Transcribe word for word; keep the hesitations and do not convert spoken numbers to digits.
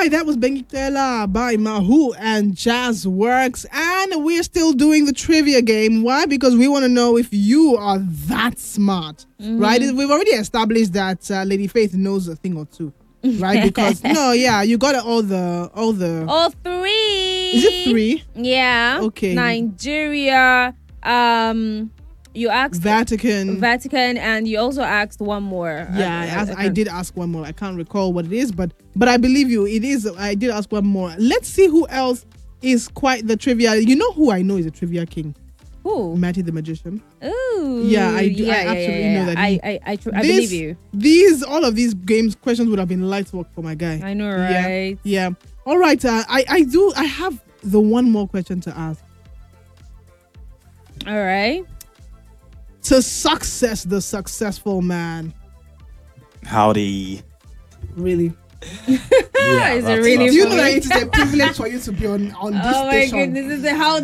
right, that was Bengitela by Mahu and Jazz Works. And we're still doing the trivia game. Why? Because we want to know if you are that smart, mm-hmm. right? We've already established that uh, Lady Faith knows a thing or two, right? Because, no, yeah, you got all the... All the all three. Is it three? Yeah. Okay. Nigeria, um... You asked Vatican, Vatican, and you also asked one more. Yeah, I, I, asked, I, I did ask one more. I can't recall what it is, but but I believe you. It is. I did ask one more. Let's see who else is quite the trivia. You know who I know is a trivia king? Who? Matty the Magician. Ooh. Yeah, I do. Yeah, I yeah, absolutely yeah, yeah. know that. I He, I I, tr- I this, believe you. These all of these games questions would have been light work for my guy. I know, right? Yeah. yeah. All right. Uh, I I do. I have the one more question to ask. All right. To success, the successful man. Howdy. Really? Yeah, Is it that's- really Do you that's- know that it is a privilege for you to be on, on this Oh my station? goodness, this is how